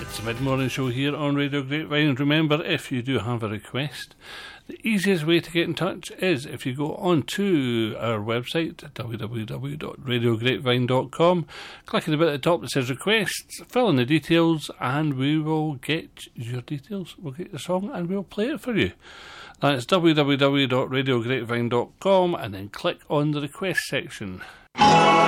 It's the mid-morning show here on Radio Grapevine. Remember, if you do have a request, the easiest way to get in touch is if you go on to our website, www.radiograpevine.com, click on the bit at the top that says requests, fill in the details, and we will get your details. We'll get the song and we'll play it for you. That's www.radiograpevine.com, and then click on the request section.